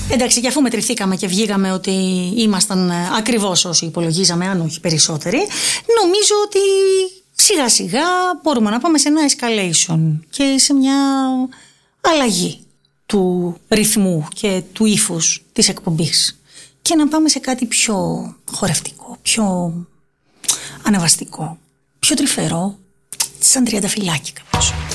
Εντάξει, και αφού μετρηθήκαμε και βγήκαμε ότι ήμασταν ακριβώς όσοι υπολογίζαμε, αν όχι περισσότεροι, νομίζω ότι σιγά σιγά μπορούμε να πάμε σε ένα escalation και σε μια αλλαγή του ρυθμού και του ύφους της εκπομπής και να πάμε σε κάτι πιο χορευτικό, πιο ανεβαστικό, πιο τρυφερό, σαν τριανταφυλλάκι κάπως.